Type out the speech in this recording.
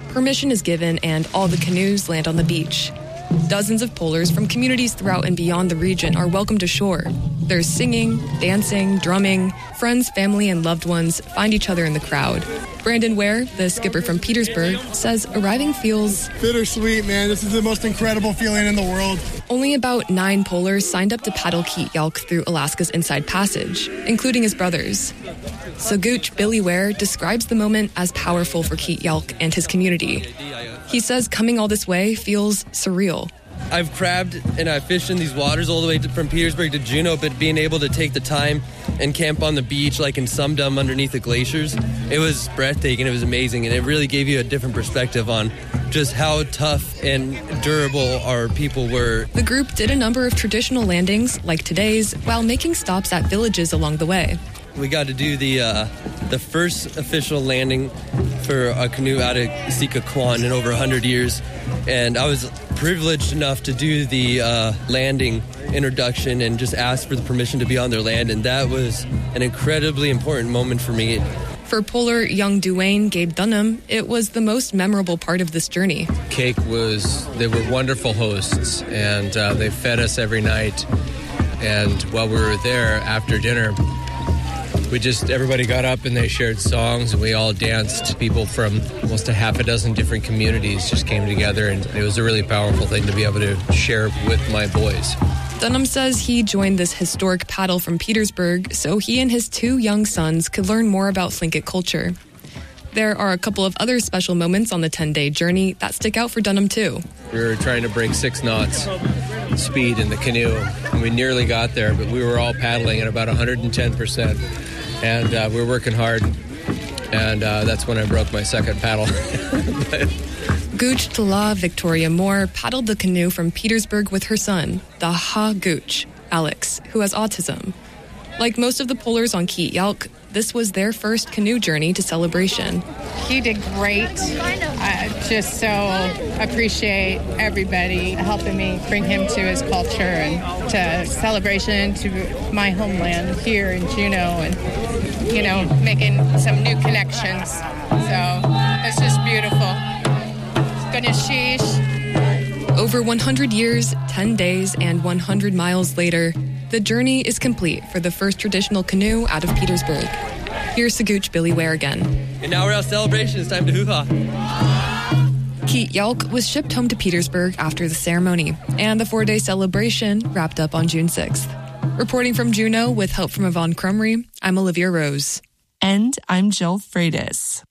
permission is given and all the canoes land on the beach. Dozens of polers from communities throughout and beyond the region are welcomed ashore. There's singing, dancing, drumming. Friends, family, and loved ones find each other in the crowd. Brandon Ware, the skipper from Petersburg, says arriving feels bittersweet, man. This is the most incredible feeling in the world. Only about 9 polers signed up to paddle Keet Yalk through Alaska's Inside Passage, including his brothers. Saguch Billy Ware describes the moment as powerful for Keet Yalk and his community. He says coming all this way feels surreal. I've crabbed and I've fished in these waters all the way from Petersburg to Juneau, but being able to take the time and camp on the beach like in Sumdum underneath the glaciers, it was breathtaking, it was amazing, and it really gave you a different perspective on just how tough and durable our people were. The group did a number of traditional landings, like today's, while making stops at villages along the way. We got to do the first official landing for a canoe out of Sikakwan in over 100 years, and I was privileged enough to do the landing introduction and just ask for the permission to be on their land, and that was an incredibly important moment for me. For polar young Duane Gabe Dunham, it was the most memorable part of this journey. They were wonderful hosts, and they fed us every night, and while we were there after dinner, everybody got up and they shared songs and we all danced. People from almost a half a dozen different communities just came together, and it was a really powerful thing to be able to share with my boys. Dunham says he joined this historic paddle from Petersburg so he and his 2 young sons could learn more about Tlingit culture. There are a couple of other special moments on the 10-day journey that stick out for Dunham too. We were trying to break 6 knots speed in the canoe, and we nearly got there, but we were all paddling at about 110%. And we're working hard, and that's when I broke my second paddle. Gooch Tala Victoria Moore paddled the canoe from Petersburg with her son, the Ha Gooch, Alex, who has autism. Like most of the polers on Keet Yalk, this was their first canoe journey to Celebration. He did great. I just so appreciate everybody helping me bring him to his culture and to Celebration, to my homeland here in Juneau, and, making some new connections. So it's just beautiful. Ganeshish. Over 100 years, 10 days, and 100 miles later, the journey is complete for the first traditional canoe out of Petersburg. Here's Saguch Billy Ware again. And now we're at Celebration. It's time to hoo-ha. Keet Yalk was shipped home to Petersburg after the ceremony, and the 4-day celebration wrapped up on June 6th. Reporting from Juneau with help from Yvonne Crumry, I'm Olivia Rose. And I'm Jill Freitas.